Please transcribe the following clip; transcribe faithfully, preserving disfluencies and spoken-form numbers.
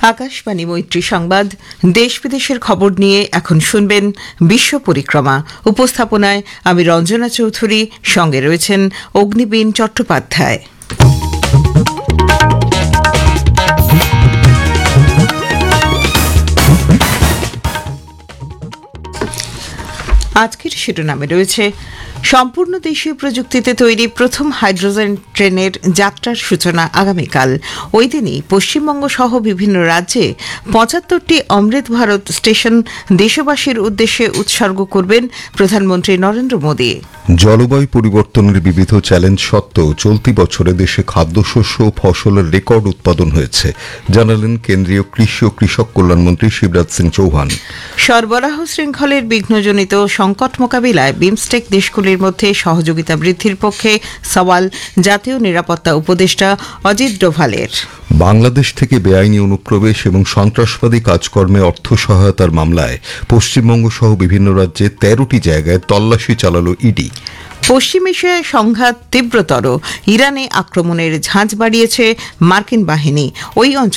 আকাশবাণী মৈত্রী সংবাদ দেশ বিদেশের খবর নিয়ে এখন শুনবেন বিশ্ব পরিক্রমা। উপস্থাপনায় আমি রঞ্জনা চৌধুরী, সঙ্গে রয়েছেন অগ্নিবীণ চট্টোপাধ্যায়। আজকের শিরোনামে রয়েছে সম্পূর্ণ দেশীয় প্রযুক্তিতে তৈরি প্রথম হাইড্রোজেন ট্রেনের যাত্রার সূচনা আগামীকাল। ওই দিনই পশ্চিমবঙ্গ সহ বিভিন্ন রাজ্যে পঁচাত্তরটি অমৃত ভারত স্টেশন দেশবাসীর উদ্দেশ্যে উৎসর্গ করবেন প্রধানমন্ত্রী নরেন্দ্র মোদী। জলবায়ু পরিবর্তনের বিবিধ চ্যালেঞ্জ সত্ত্বেও চলতি বছরে দেশে খাদ্যশস্য ও ফসলের রেকর্ড উৎপাদন হয়েছে, জানালেন কেন্দ্রীয় কৃষি ও কৃষক কল্যাণমন্ত্রী শিবরাজ সিং চৌহান। সরবরাহ শৃঙ্খলের বিঘ্নজনিত সংকট মোকাবিলায় বিমস্টেক দেশগুলির মধ্যে সহযোগিতা বৃদ্ধির পক্ষে সওয়াল জাতীয় নিরাপত্তা উপদেষ্টা অজিত ডোভালের। বাংলাদেশ থেকে বেআইনি অনুপ্রবেশ এবং সন্ত্রাসবাদী কাজকর্মে অর্থ সহায়তার মামলায় পশ্চিমবঙ্গ সহ বিভিন্ন রাজ্যে তেরোটি জায়গায় তল্লাশি চালালো ইডি। পশ্চিম এশিয়ায় সংঘাত তীব্রতর, ইরানে আক্রমণের ঝাঁজ বাড়িয়েছে মার্কিন বাহিনী। ওই অঞ্চলে